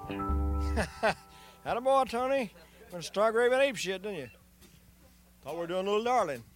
Attaboy, Tony. Went stark raving ape shit, didn't you? Thought we were doing Little Darling.